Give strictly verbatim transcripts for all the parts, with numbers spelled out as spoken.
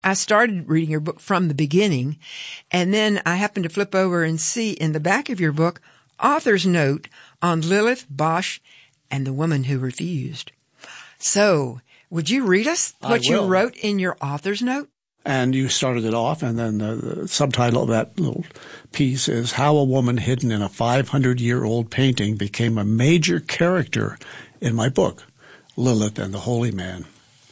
I started reading your book from the beginning, and then I happened to flip over and see in the back of your book, author's note on Lilith, Bosch, and the woman who refused. So, would you read us what you wrote in your author's note? And you started it off, and then the, the subtitle of that little piece is How a Woman Hidden in a five hundred year old Painting Became a Major Character in My Book, Lilith and the Holy Man.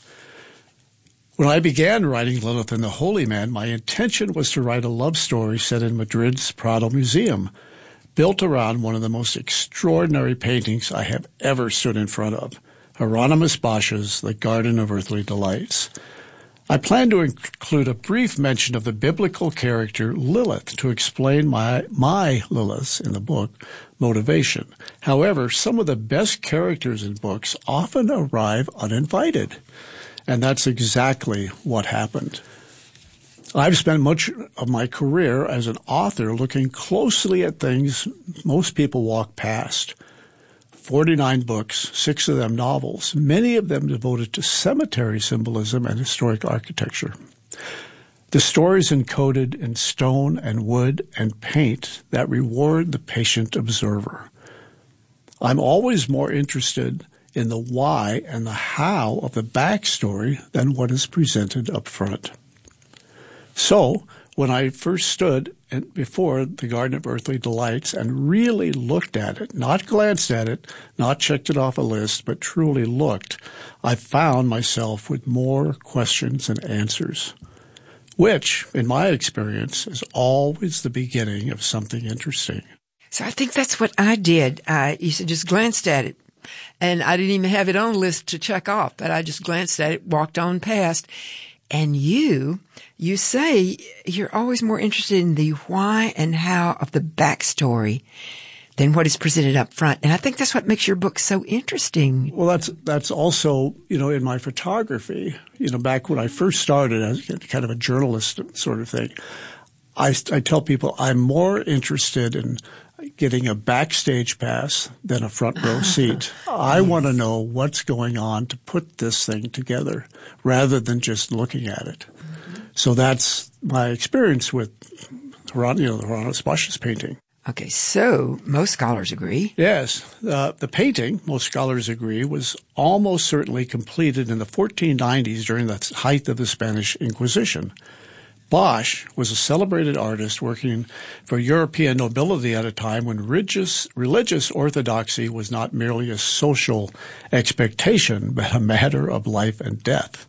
When I began writing Lilith and the Holy Man, my intention was to write a love story set in Madrid's Prado Museum, built around one of the most extraordinary paintings I have ever stood in front of, Hieronymus Bosch's The Garden of Earthly Delights. I plan to include a brief mention of the biblical character Lilith to explain my, my Lilith's, in the book, motivation. However, some of the best characters in books often arrive uninvited. And that's exactly what happened. I've spent much of my career as an author looking closely at things most people walk past. forty-nine books, six of them novels, many of them devoted to cemetery symbolism and historic architecture. The stories encoded in stone and wood and paint that reward the patient observer. I'm always more interested in the why and the how of the backstory than what is presented up front. So, when I first stood before the Garden of Earthly Delights and really looked at it, not glanced at it, not checked it off a list, but truly looked, I found myself with more questions than answers, which, in my experience, is always the beginning of something interesting. So I think that's what I did. I you said just glanced at it. And I didn't even have it on a list to check off, but I just glanced at it, walked on past. And you, you say you're always more interested in the why and how of the backstory than what is presented up front. And I think that's what makes your book so interesting. Well, that's that's also, you know, in my photography, you know, back when I first started as kind of a journalist sort of thing, I, I tell people I'm more interested in getting a backstage pass than a front row seat. I want to know what's going on to put this thing together rather than just looking at it. Mm-hmm. So that's my experience with Hieronymus, you know, the Hieronymus Bosch's painting. Okay, so most scholars agree. Yes. Uh, the painting, most scholars agree, was almost certainly completed in the fourteen nineties during the height of the Spanish Inquisition. Bosch was a celebrated artist working for European nobility at a time when religious, religious orthodoxy was not merely a social expectation, but a matter of life and death.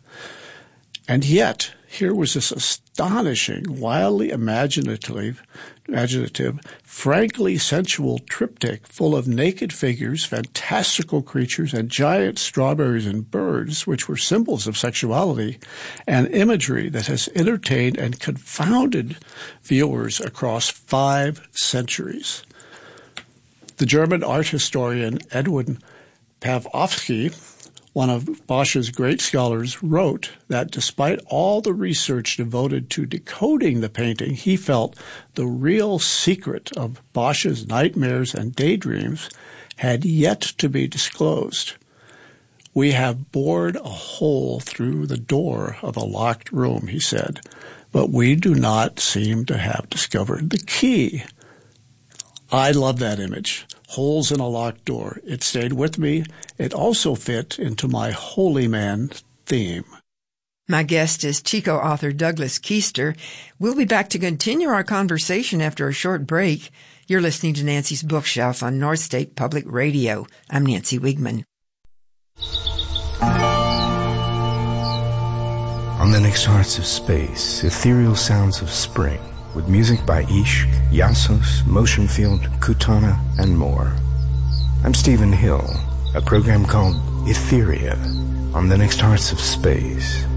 And yet, here was this astonishing, wildly imaginative, imaginative, frankly sensual triptych full of naked figures, fantastical creatures, and giant strawberries and birds, which were symbols of sexuality, and imagery that has entertained and confounded viewers across five centuries. The German art historian Edwin Pawlowski, one of Bosch's great scholars, wrote that despite all the research devoted to decoding the painting, he felt the real secret of Bosch's nightmares and daydreams had yet to be disclosed. We have bored a hole through the door of a locked room, he said, but we do not seem to have discovered the key. I love that image. Holes in a locked door. It stayed with me. It also fit into my Holy Man theme. My guest is Chico author Douglas Keister. We'll be back to continue our conversation after a short break. You're listening to Nancy's Bookshelf on North State Public Radio. I'm Nancy Wiegman. On the next Hearts of Space, ethereal sounds of spring, with music by Ishq, Yasos, Motion Field, Kutana, and more. I'm Stephen Hill, a program called Etheria on the next Hearts of Space.